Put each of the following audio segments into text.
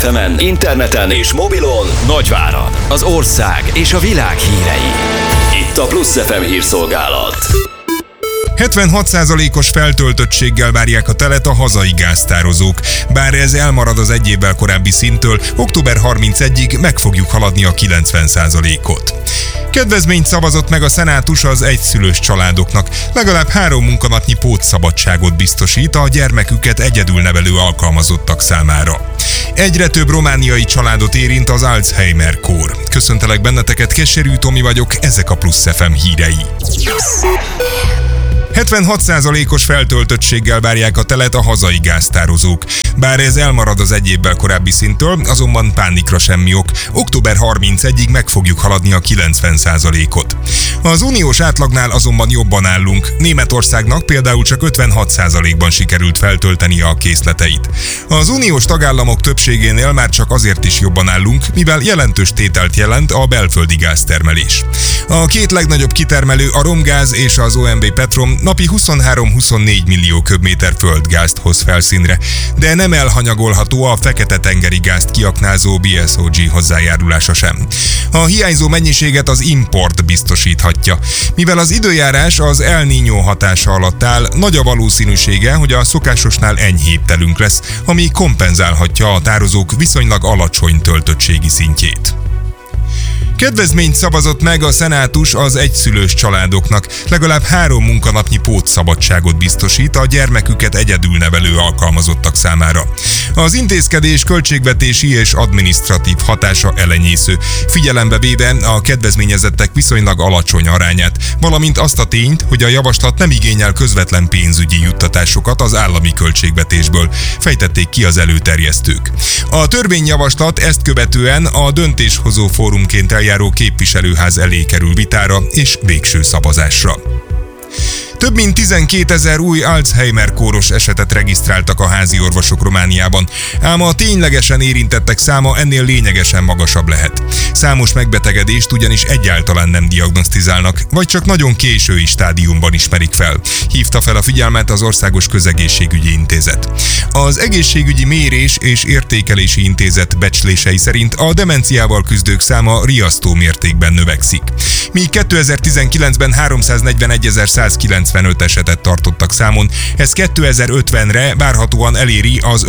FM-en, interneten és mobilon Nagyvárad, az ország és a világ hírei. Itt a Plusz FM hírszolgálat. 76%-os feltöltöttséggel várják a telet a hazai gáztározók. Bár ez elmarad az egy évvel korábbi szinttől, október 31-ig meg fogjuk haladni a 90%-ot. Kedvezményt szavazott meg a szenátus az egyszülős családoknak. Legalább 3 munkanapnyi pótszabadságot biztosít a gyermeküket egyedül nevelő alkalmazottak számára. Egyre több romániai családot érint az Alzheimer-kór. Köszöntelek benneteket, Keserű Tomi vagyok, ezek a Plusz FM hírei. 76%-os feltöltöttséggel várják a telet a hazai gáztározók. Bár ez elmarad az egy évvel korábbi szinttől, azonban pánikra semmi ok. Október 31-ig meg fogjuk haladni a 90%-ot. Az uniós átlagnál azonban jobban állunk. Németországnak például csak 56%-ban sikerült feltölteni a készleteit. Az uniós tagállamok többségénél már csak azért is jobban állunk, mivel jelentős tételt jelent a belföldi gáztermelés. A két legnagyobb kitermelő, a Romgáz és az OMV Petrom napi 23-24 millió köbméter földgázt hoz felszínre, de nem elhanyagolható a Fekete-tengeri gázt kiaknázó BSOG hozzájárulása sem. A hiányzó mennyiséget az import biztosíthatja. Mivel az időjárás az El Niño hatása alatt áll, nagy a valószínűsége, hogy a szokásosnál enyhébb telünk lesz, ami kompenzálhatja a tározók viszonylag alacsony töltöttségi szintjét. Kedvezményt szavazott meg a szenátus az egyszülős családoknak. Legalább 3 munkanapnyi pótszabadságot biztosít a gyermeküket egyedül nevelő alkalmazottak számára. Az intézkedés költségvetési és adminisztratív hatása elenyésző, figyelembe véve a kedvezményezettek viszonylag alacsony arányát, valamint azt a tényt, hogy a javaslat nem igényel közvetlen pénzügyi juttatásokat az állami költségvetésből, fejtették ki az előterjesztők. A törvényjavaslat ezt követően a döntéshozó fórumként eljáró képviselőház elé kerül vitára és végső szavazásra. Több mint 12 000 új Alzheimer-kóros esetet regisztráltak a házi orvosok Romániában, ám a ténylegesen érintettek száma ennél lényegesen magasabb lehet. Számos megbetegedést ugyanis egyáltalán nem diagnosztizálnak, vagy csak nagyon késői stádiumban ismerik fel, hívta fel a figyelmet az Országos Közegészségügyi Intézet. Az Egészségügyi Mérés és Értékelési Intézet becslései szerint a demenciával küzdők száma riasztó mértékben növekszik. Míg 2019-ben 341.195 esetet tartottak számon, ez 2050-re várhatóan eléri az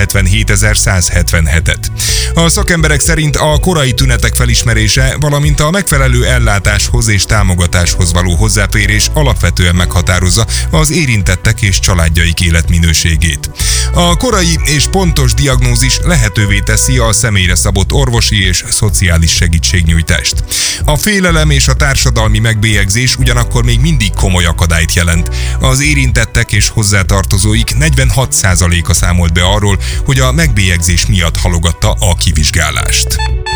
577.177-et. A szakemberek szerint a korai tünetek felismerése, valamint a megfelelő ellátáshoz és támogatáshoz való hozzáférés alapvetően meghatározza az érintettek és családjaik életminőségét. A korai és pontos diagnózis lehetővé teszi a személyre szabott orvosi és szociális segítségnyújtást. A félelem és a társadalmi megbélyegzés ugyanakkor még mindig komoly akadályt jelent. Az érintettek és hozzátartozóik 46%-a számolt be arról, hogy a megbélyegzés miatt halogatta a kivizsgálást.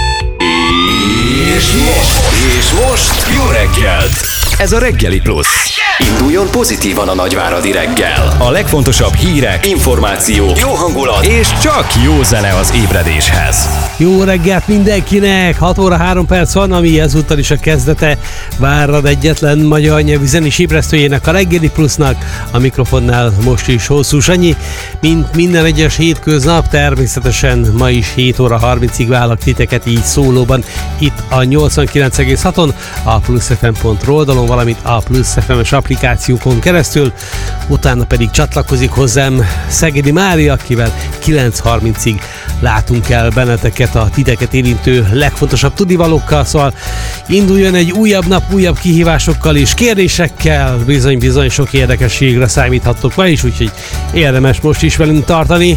És most jó reggelt! Ez a Reggeli Plusz. Induljon pozitívan a nagyváradi reggel. A legfontosabb hírek, információk, jó hangulat és csak jó zene az ébredéshez. Jó reggelt mindenkinek! 6 óra 3 perc van, ami ezúttal is a kezdete Várad egyetlen magyar nyelvű zenés ébresztőjének, a Reggeli Plusznak. A mikrofonnál most is Hosszú Sanyi. Mint minden egyes hétköznap, természetesen ma is 7 óra 30-ig várlak titeket így szólóban itt a 89,6-on, a pluszfm.ru oldalon, valamint a Plusz FM-es applikációkon keresztül. Utána pedig csatlakozik hozzám Szegedi Mária, akivel 9:30-ig látunk el benneteket a titeket érintő legfontosabb tudivalókkal, szóval induljon egy újabb nap, újabb kihívásokkal és kérdésekkel, bizony sok érdekességre számíthattok ma is, úgyhogy érdemes most is velünk tartani.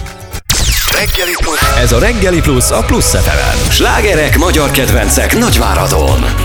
Ez a Reggeli Plusz a Plusz FM-en. Slágerek, magyar kedvencek Nagyváradon.